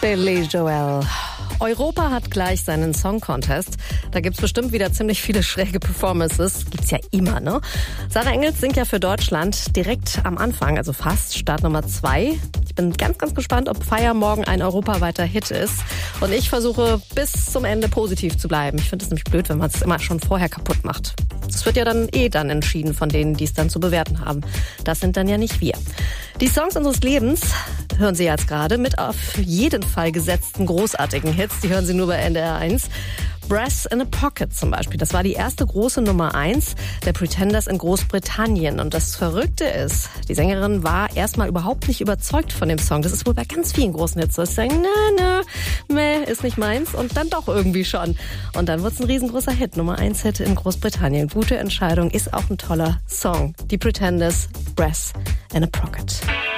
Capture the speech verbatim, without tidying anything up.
Billy Joel. Europa hat gleich seinen Song Contest. Da gibt's bestimmt wieder ziemlich viele schräge Performances. Gibt's ja immer, ne? Sarah Engels singt ja für Deutschland direkt am Anfang, also fast Start Nummer zwei. Ich bin ganz, ganz gespannt, ob Feier morgen ein europaweiter Hit ist. Und ich versuche bis zum Ende positiv zu bleiben. Ich finde es nämlich blöd, wenn man es immer schon vorher kaputt macht. Das wird ja dann eh dann entschieden von denen, die es dann zu bewerten haben. Das sind dann ja nicht wir. Die Songs unseres Lebens hören Sie jetzt gerade mit auf jeden Fall gesetzten großartigen Hits. Die hören Sie nur bei N D R eins. Brass in a Pocket zum Beispiel. Das war die erste große Nummer eins der Pretenders in Großbritannien. Und das Verrückte ist, die Sängerin war erstmal überhaupt nicht überzeugt von dem Song. Das ist wohl bei ganz vielen großen Hits so. Sie sagen, na, na, meh, ist nicht meins. Und dann doch irgendwie schon. Und dann wird's ein riesengroßer Hit. Nummer eins Hit in Großbritannien. Gute Entscheidung, ist auch ein toller Song. Die Pretenders, Brass in a Pocket.